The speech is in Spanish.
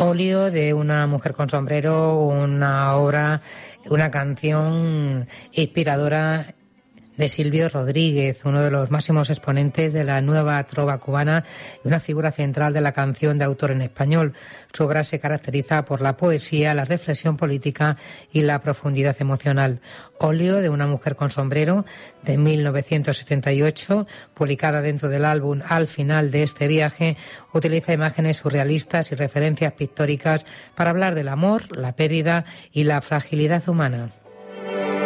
Óleo de una mujer con sombrero, una obra, una canción inspiradora de Silvio Rodríguez, uno de los máximos exponentes de la nueva trova cubana y una figura central de la canción de autor en español. Su obra se caracteriza por la poesía, la reflexión política y la profundidad emocional. Óleo de una mujer con sombrero, de 1978, publicada dentro del álbum Al final de este viaje, utiliza imágenes surrealistas y referencias pictóricas para hablar del amor, la pérdida y la fragilidad humana.